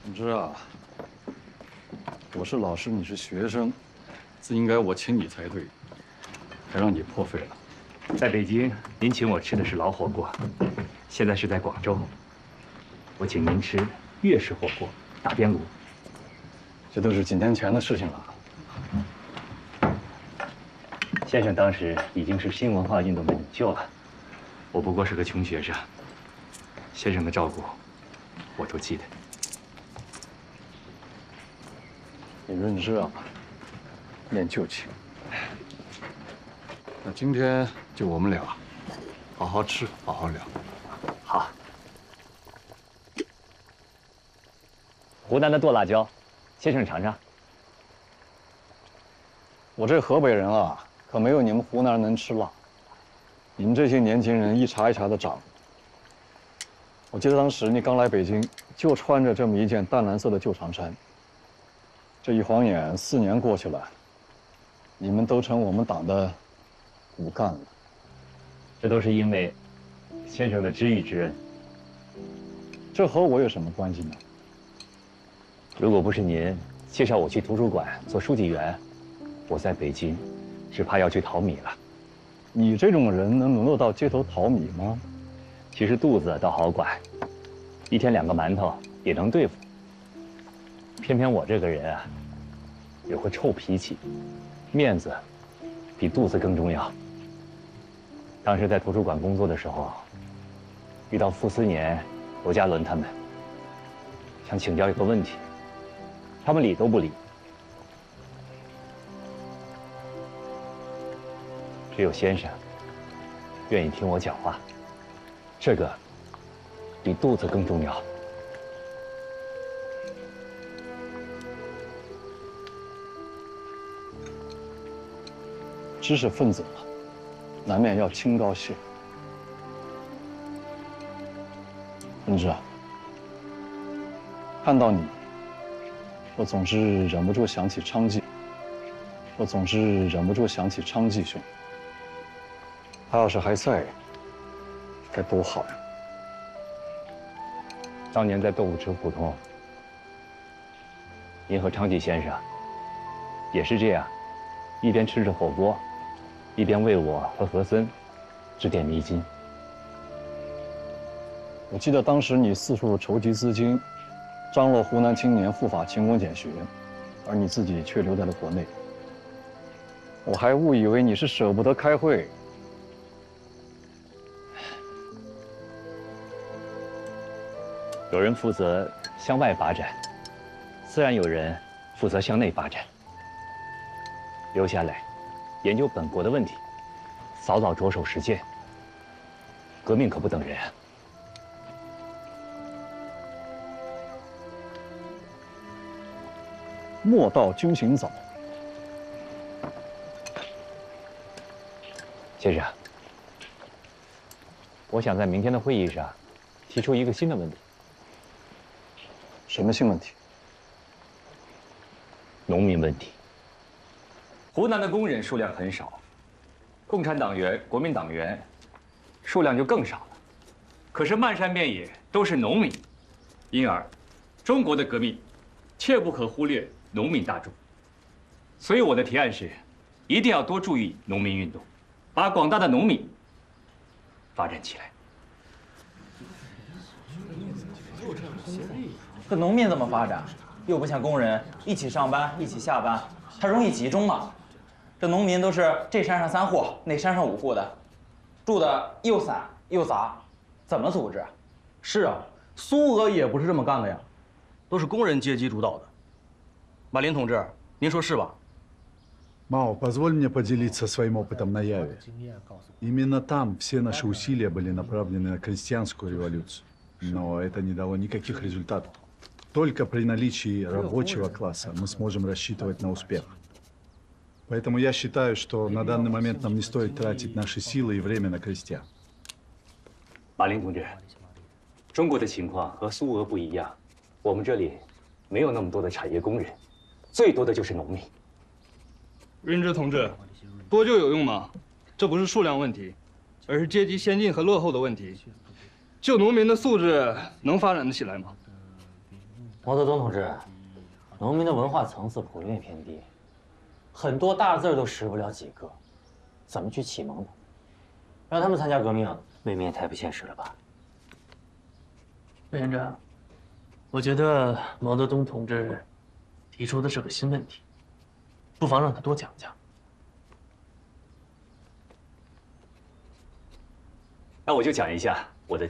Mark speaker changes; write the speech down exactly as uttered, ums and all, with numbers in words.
Speaker 1: 总之啊，我是老师，你是学生，自应该我请你才对，还让你破费了。
Speaker 2: 在北京，您请我吃的是老火锅，现在是在广州，我请您吃粤式火锅、打边炉。
Speaker 1: 这都是几年前的事情了。
Speaker 2: 先生当时已经是新文化运动的领袖了，我不过是个穷学生。先生的照顾，我都记得。
Speaker 1: 你认知啊，念旧情。那今天就我们俩，好好吃，好好聊。
Speaker 2: 好。湖南的剁辣椒，先生尝尝。
Speaker 1: 我这河北人啊，可没有你们湖南人能吃辣。你们这些年轻人一茬一茬的长。我记得当时你刚来北京，就穿着这么一件淡蓝色的旧长衫。这一晃眼，四年过去了，你们都成我们党的骨干了。
Speaker 2: 这都是因为先生的知遇之恩。
Speaker 1: 这和我有什么关系呢？
Speaker 2: 如果不是您介绍我去图书馆做书记员，我在北京只怕要去淘米了。
Speaker 1: 你这种人能沦落到街头淘米吗？
Speaker 2: 其实肚子倒好管，一天两个馒头也能对付。偏偏我这个人啊，有个臭脾气，面子比肚子更重要。当时在图书馆工作的时候，遇到傅斯年、罗家伦他们，想请教一个问题，他们理都不理。只有先生愿意听我讲话，这个比肚子更重要。
Speaker 1: 知识分子嘛，难免要清高些。文志啊，看到你，我总是忍不住想起昌纪，我总是忍不住想起昌纪兄。他要是还在，该多好呀！
Speaker 2: 当年在豆腐池胡同，您和昌纪先生也是这样，一边吃着火锅，一边为我和和森指点迷津。
Speaker 1: 我记得当时你四处筹集资金，张罗湖南青年赴法勤工俭学，而你自己却留在了国内。我还误以为你是舍不得开会。
Speaker 2: 有人负责向外发展，自然有人负责向内发展。留下来研究本国的问题，早早着手实践。革命可不等人啊！
Speaker 1: 莫道君行早。
Speaker 2: 先生，我想在明天的会议上提出一个新的问题。
Speaker 1: 什么新问题？
Speaker 2: 农民问题。湖南的工人数量很少，共产党员、国民党员数量就更少了。可是漫山遍野都是农民，因而中国的革命切不可忽略农民大众。所以我的提案是，一定要多注意农民运动，把广大的农民发展起来。
Speaker 3: 这农民怎么发展？又不像工人一起上班，一起下班，他容易集中嘛。这农民都是这山上三户，那山上五户的，住的又散又杂，怎么组织？
Speaker 4: 是啊，苏俄也不是这么干的呀，都是工人阶级主导的。马林同志，您说是吧？
Speaker 5: Мао, позволь мне поделиться своим опытом на Яве. Именно там все наши усилия были направлены на крестьянскую революцию. Но это не дало никаких результатов. Только при наличии рабочего класса мы сможем рассчитывать на успех. Поэтому я считаю, что на данный момент нам не стоит тратить наши силы и время на крестьян.
Speaker 2: 马林同志，中国的情况和苏俄不一样，我们这里没有那么多的产业工人，最多的就是农民。
Speaker 6: 润之同志，多就有用吗？这不是数量问题，而是阶级先进和落后的问题。就农民的素质能发展得起来吗？
Speaker 7: 毛泽东同志，农民的文化层次普遍偏低，很多大字都识不了几个，怎么去启蒙他？让他们参加革命，未免也太不现实了吧？
Speaker 8: 委员长，我觉得毛泽东同志提出的是个新问题，不妨让他多讲讲。
Speaker 2: 那我就讲一下